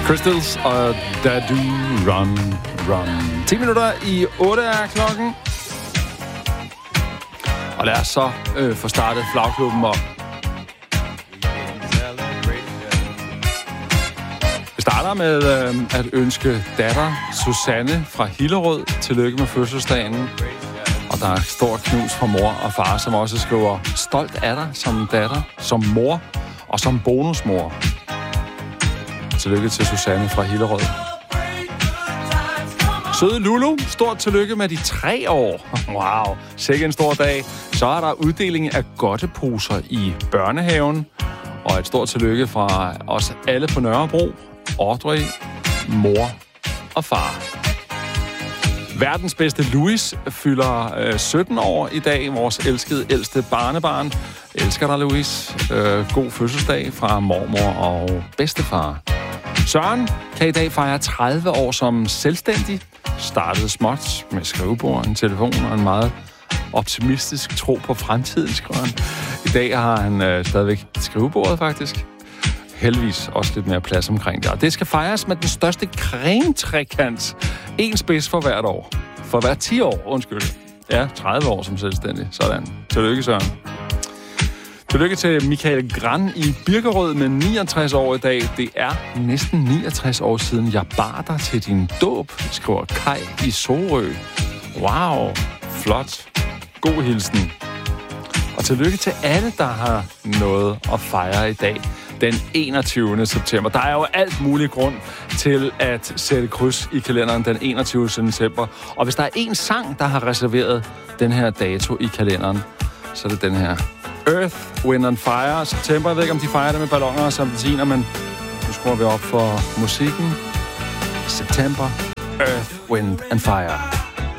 Crystals og Dadu Run Run. 10 minutter i 8 er klokken. Og lad os så få startet flagklubben op. Vi starter med at ønske datter Susanne fra Hillerød tillykke med fødselsdagen. Og der er stor knus fra mor og far, som også skriver stolt af dig som datter, som mor og som bonusmor. Tillykke til Susanne fra Hillerød. Søde Lulu, stort tillykke med de 3 år. Wow, sikke en stor dag. Så er der uddeling af godteposer i børnehaven. Og et stort tillykke fra os alle på Nørrebro. Audrey, mor og far. Verdens bedste Louis fylder 17 år i dag. Vores elskede ældste barnebarn. Elsker dig, Louis. God fødselsdag fra mormor og bedstefar. Søren kan i dag fejre 30 år som selvstændig. Startede småt med skrivebord, en telefon og en meget optimistisk tro på fremtiden, skriver han. I dag har han stadigvæk skrivebordet, faktisk. Heldigvis også lidt mere plads omkring det. Og det skal fejres med den største cremetrekant. En spids for hvert år. For hver 10 år, undskyld. Ja, 30 år som selvstændig. Sådan. Tillykke, Søren. Tillykke til Michael Gran i Birkerød med 69 år i dag. Det er næsten 69 år siden, jeg bar dig til din dåb, skriver Kai i Sorø. Wow, flot. God hilsen. Og tillykke til alle, der har noget at fejre i dag. Den 21. september. Der er jo alt mulig grund til at sætte kryds i kalenderen den 21. september. Og hvis der er en sang, der har reserveret den her dato i kalenderen, så er det den her. Earth, Wind and Fire. September, jeg ved ikke, om de fejrer det med balloner og serpentiner, men nu skruer vi op for musikken. September, Earth, Wind and Fire.